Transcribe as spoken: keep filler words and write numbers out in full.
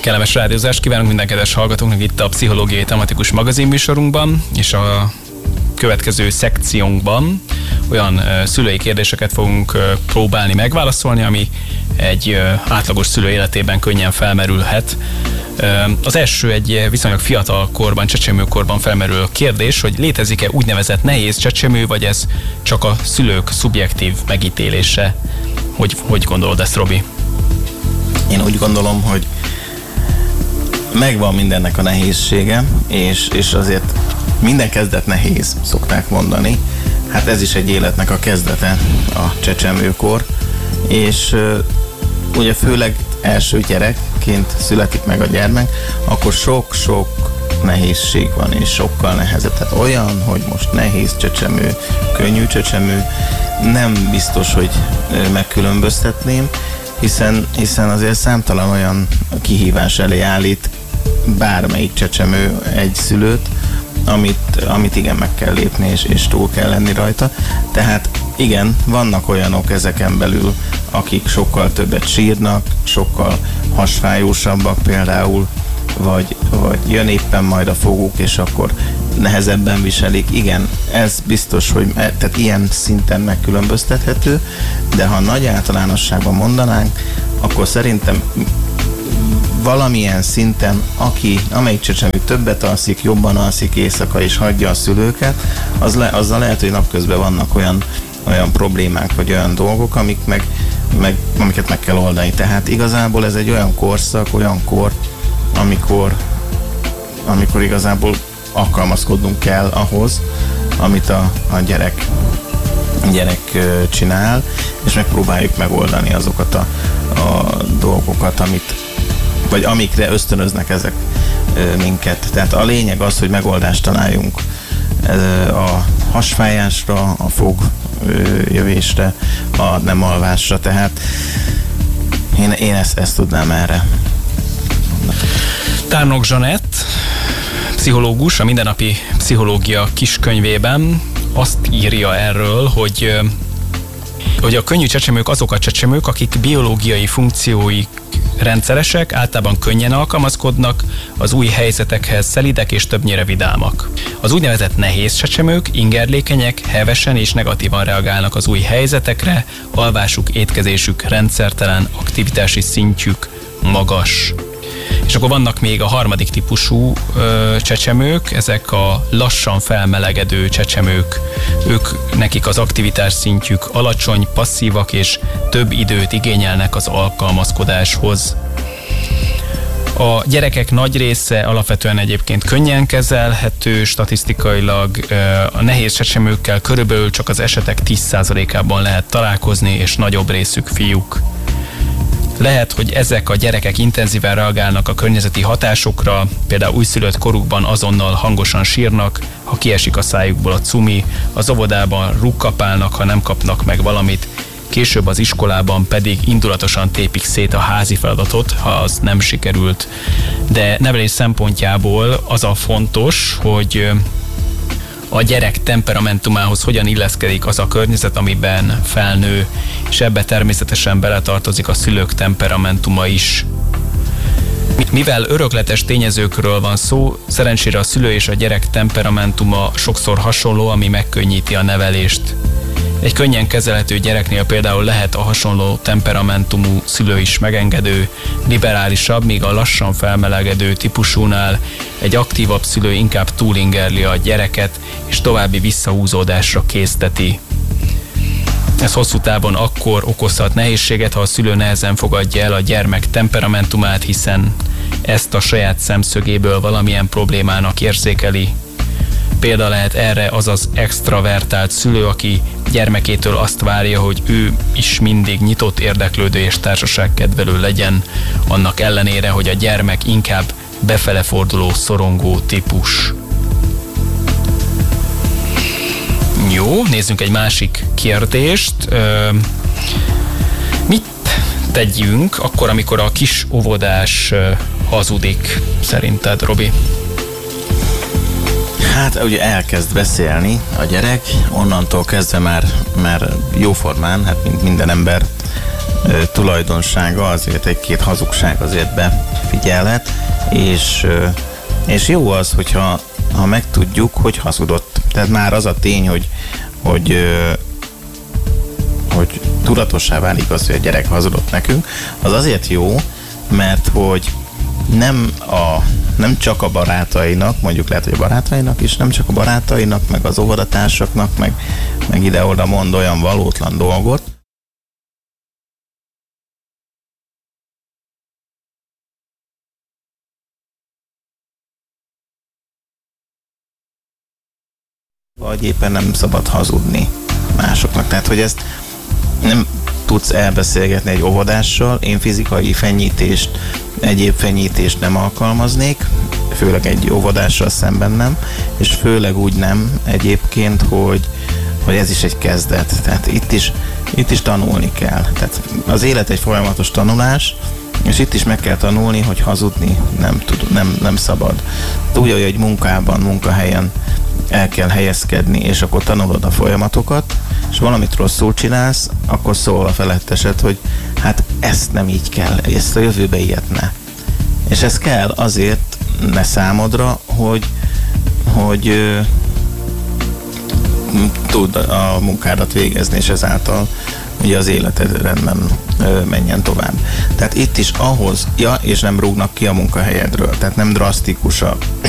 Kellemes rádiózást kívánunk minden kedves hallgatóknak itt a pszichológiai tematikus magazinműsorunkban, és a következő szekciónkban olyan uh, szülői kérdéseket fogunk uh, próbálni megválaszolni, ami egy uh, átlagos szülő életében könnyen felmerülhet. Uh, az első egy viszonylag fiatal korban, csecsemőkorban felmerülő kérdés, hogy létezik-e úgynevezett nehéz csecsemő, vagy ez csak a szülők szubjektív megítélése? Hogy, hogy gondolod ezt, Robi? Én úgy gondolom, hogy megvan mindennek a nehézsége, és, és azért minden kezdet nehéz, szokták mondani. Hát ez is egy életnek a kezdete, a csecsemőkor, és uh, ugye főleg első gyerekként születik meg a gyermek, akkor sok-sok nehézség van, és sokkal nehezebb. Tehát olyan, hogy most nehéz csecsemő, könnyű csecsemő, nem biztos, hogy megkülönböztetném, hiszen, hiszen azért számtalan olyan kihívás elé állít bármelyik csecsemő egy szülőt, amit, amit igen meg kell lépni, és, és túl kell lenni rajta. Tehát igen, vannak olyanok ezeken belül, akik sokkal többet sírnak, sokkal hasfájósabbak például, vagy, vagy jön éppen majd a foguk, és akkor nehezebben viselik. Igen, ez biztos, hogy tehát ilyen szinten megkülönböztethető, de ha nagy általánosságban mondanánk, akkor szerintem valamilyen szinten, aki, amelyik csecsemő többet alszik, jobban alszik éjszaka és hagyja a szülőket, az le, azzal lehet, hogy napközben vannak olyan, olyan problémák, vagy olyan dolgok, amik meg, meg, amiket meg kell oldani. Tehát igazából ez egy olyan korszak, olyan kor, amikor, amikor igazából alkalmazkodnunk kell ahhoz, amit a, a gyerek, gyerek csinál, és megpróbáljuk megoldani azokat a, a dolgokat, amit vagy amikre ösztönöznek ezek ö, minket. Tehát a lényeg az, hogy megoldást találjunk ö, a hasfájásra, a fogjövésre, a nem alvásra. Tehát én, én ezt, ezt tudnám erre. Tárnok Zsanett, pszichológus, a Mindennapi Pszichológia kiskönyvében azt írja erről, hogy, hogy a könnyű csecsemők azok a csecsemők, akik biológiai funkcióik rendszeresek, általában könnyen alkalmazkodnak, az új helyzetekhez szelidek és többnyire vidámak. Az úgynevezett nehéz csecsemők ingerlékenyek, hevesen és negatívan reagálnak az új helyzetekre, alvásuk, étkezésük rendszertelen, aktivitási szintjük magas. És akkor vannak még a harmadik típusú ö, csecsemők, ezek a lassan felmelegedő csecsemők. Ők, nekik az aktivitás szintjük alacsony, passzívak és több időt igényelnek az alkalmazkodáshoz. A gyerekek nagy része alapvetően egyébként könnyen kezelhető, statisztikailag ö, a nehéz csecsemőkkel körülbelül csak az esetek tíz százalékában lehet találkozni, és nagyobb részük fiúk. Lehet, hogy ezek a gyerekek intenzíven reagálnak a környezeti hatásokra, például újszülött korukban azonnal hangosan sírnak, ha kiesik a szájukból a cumi, az óvodában rúgkapálnak, ha nem kapnak meg valamit, később az iskolában pedig indulatosan tépik szét a házi feladatot, ha az nem sikerült. De nevelés szempontjából az a fontos, hogy a gyerek temperamentumához hogyan illeszkedik az a környezet, amiben felnő, és ebbe természetesen beletartozik a szülők temperamentuma is. Mivel örökletes tényezőkről van szó, szerencsére a szülő és a gyerek temperamentuma sokszor hasonló, ami megkönnyíti a nevelést. Egy könnyen kezelhető gyereknél például lehet a hasonló temperamentumú szülő is megengedő, liberálisabb, míg a lassan felmelegedő típusúnál egy aktívabb szülő inkább túlingerli a gyereket, és további visszahúzódásra készteti. Ez hosszú távon akkor okozhat nehézséget, ha a szülő nehezen fogadja el a gyermek temperamentumát, hiszen ezt a saját szemszögéből valamilyen problémának érzékeli. Példa lehet erre az az extravertált szülő, aki gyermekétől azt várja, hogy ő is mindig nyitott, érdeklődő és társaságkedvelő legyen, annak ellenére, hogy a gyermek inkább befele forduló, szorongó típus. Jó, nézzünk egy másik kérdést. Mit tegyünk akkor, amikor a kis óvodás hazudik, szerinted, Robi? Hát ugye elkezd beszélni a gyerek, onnantól kezdve már, már jóformán, hát mint minden ember ö, tulajdonsága, azért egy-két hazugság azért befigyelhet, és, ö, és jó az, hogyha ha megtudjuk, hogy hazudott. Tehát már az a tény, hogy, hogy, ö, hogy tudatossá válik az, hogy a gyerek hazudott nekünk, az azért jó, mert hogy nem, a, nem csak a barátainak, mondjuk lehet, hogy a barátainak is, nem csak a barátainak, meg az óvodatársaknak, meg, meg ide-oda mond olyan valótlan dolgot, vagy éppen nem szabad hazudni másoknak. Tehát, hogy ezt nem tudsz elbeszélgetni egy óvodással, én fizikai fenyítést, egyéb fenyítést nem alkalmaznék, főleg egy óvodással szemben nem, és főleg úgy nem egyébként, hogy, hogy ez is egy kezdet. Tehát itt is, itt is tanulni kell. Tehát az élet egy folyamatos tanulás, és itt is meg kell tanulni, hogy hazudni nem, tud, nem, nem szabad. Úgy, hogy egy munkában, munkahelyen el kell helyezkedni, és akkor tanulod a folyamatokat, és valamit rosszul csinálsz, akkor szól a felettesed, hogy hát ezt nem így kell, ezt a jövőbe ilyet ne. És ez kell azért ne számodra, hogy, hogy ö, tud a munkádat végezni, és ezáltal ugye az életed rendben ö, menjen tovább. Tehát itt is ahhoz, ja, és nem rúgnak ki a munkahelyedről, tehát nem drasztikus a